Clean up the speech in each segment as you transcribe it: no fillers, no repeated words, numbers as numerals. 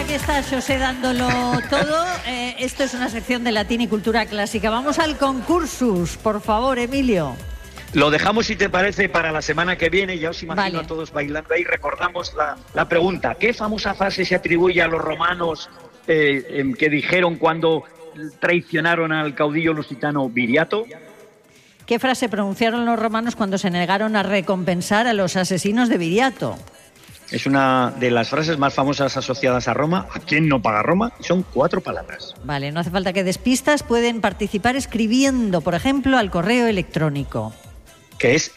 que está José dándolo todo. Esto es una sección de latín y cultura clásica. Vamos al concursus, por favor, Emilio. Lo dejamos, si te parece, para la semana que viene. Ya os imagino a todos bailando ahí. Recordamos la pregunta. ¿Qué famosa frase se atribuye a los romanos que dijeron cuando traicionaron al caudillo lusitano Viriato? ¿Qué frase pronunciaron los romanos cuando se negaron a recompensar a los asesinos de Viriato? Es una de las frases más famosas asociadas a Roma. ¿A quién no paga Roma? Son 4 palabras. Vale, no hace falta que des pistas. Pueden participar escribiendo, por ejemplo, al correo electrónico, que es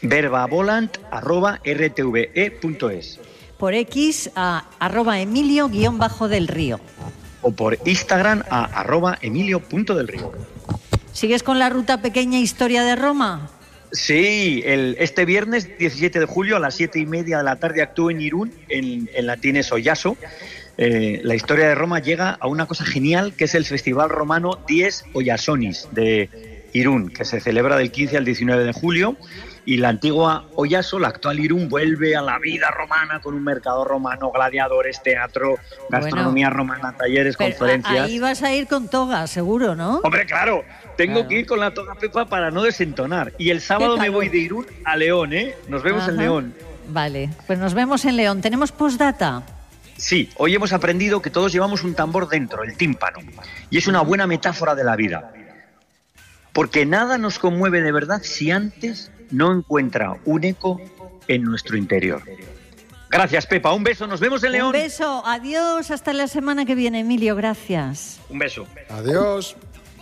verbavolant@rtve.es. Por X a @Emilio_del Río. O por Instagram a @Emilio.delrío. ¿Sigues con la ruta pequeña Historia de Roma? Sí, este viernes 17 de julio a las 7:30 de la tarde actúo en Irún, en Latines Oyaso. La Historia de Roma llega a una cosa genial, que es el Festival Romano Dies Oyasonis de Irún, que se celebra del 15 al 19 de julio. Y la antigua Oyaso, la actual Irún, vuelve a la vida romana con un mercado romano, gladiadores, teatro, gastronomía romana, talleres, conferencias. Ahí vas a ir con toga, seguro, ¿no? Hombre, claro, tengo que ir con la toga, Pepa, para no desentonar. Y el sábado me voy de Irún a León, ¿eh? Nos vemos en León. Vale, pues nos vemos en León. ¿Tenemos postdata? Sí, hoy hemos aprendido que todos llevamos un tambor dentro, el tímpano. Y es una buena metáfora de la vida. Porque nada nos conmueve de verdad si antes no encuentra un eco en nuestro interior. Gracias, Pepa. Un beso. Nos vemos en León. Un beso. Adiós. Hasta la semana que viene, Emilio. Gracias. Un beso. Adiós.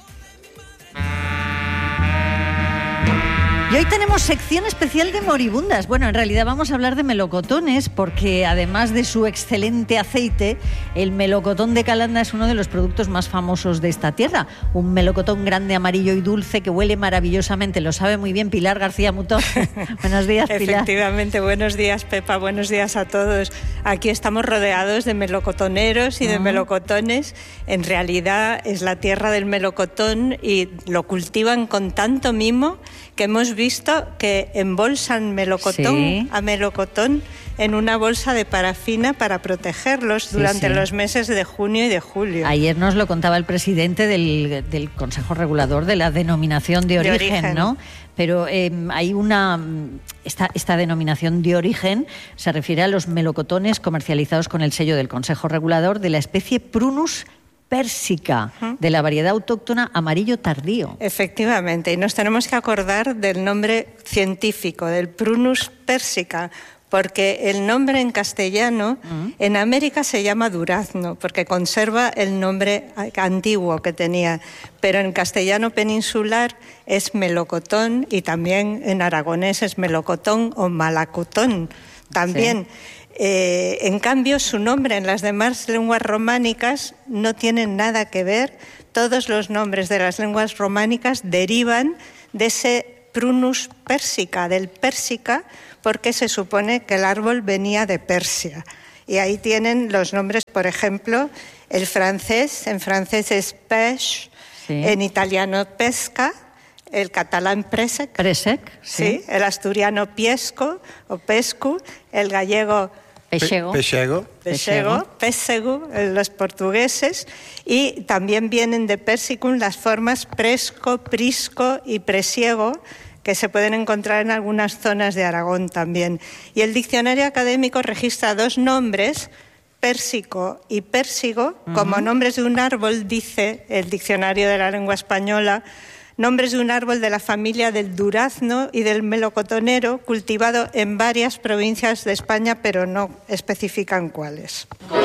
Y hoy tenemos sección especial de moribundas. Bueno, en realidad vamos a hablar de melocotones porque además de su excelente aceite, el melocotón de Calanda es uno de los productos más famosos de esta tierra. Un melocotón grande, amarillo y dulce que huele maravillosamente. Lo sabe muy bien Pilar García Mutó. Buenos días, Pilar. Efectivamente, buenos días, Pepa. Buenos días a todos. Aquí estamos rodeados de melocotoneros y de melocotones. En realidad es la tierra del melocotón y lo cultivan con tanto mimo que hemos visto que embolsan melocotón a melocotón en una bolsa de parafina para protegerlos durante los meses de junio y de julio. Ayer nos lo contaba el presidente del Consejo Regulador de la denominación de origen, ¿no? Pero hay esta denominación de origen se refiere a los melocotones comercializados con el sello del Consejo Regulador de la especie Prunus pérsica, de la variedad autóctona amarillo tardío. Efectivamente, y nos tenemos que acordar del nombre científico, del Prunus pérsica, porque el nombre en castellano, en América se llama durazno, porque conserva el nombre antiguo que tenía, pero en castellano peninsular es melocotón y también en aragonés es melocotón o malacotón también. Sí. En cambio, su nombre en las demás lenguas románicas no tiene nada que ver. Todos los nombres de las lenguas románicas derivan de ese Prunus pérsica, del pérsica, porque se supone que el árbol venía de Persia. Y ahí tienen los nombres, por ejemplo, el francés, en francés es pêche, en italiano pesca, el catalán presec, sí, el asturiano piesco o pescu, el gallego Pechego, los portugueses, y también vienen de persicum las formas presco, prisco y presiego, que se pueden encontrar en algunas zonas de Aragón también. Y el diccionario académico registra 2 nombres, pérsico y pérsigo, como nombres de un árbol, dice el diccionario de la lengua española, nombres de un árbol de la familia del durazno y del melocotonero, cultivado en varias provincias de España, pero no especifican cuáles.